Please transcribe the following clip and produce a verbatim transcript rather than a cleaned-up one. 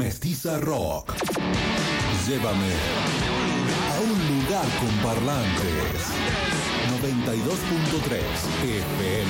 Mestiza Rock. Llévame a un lugar con parlantes. noventa y dos punto tres F M.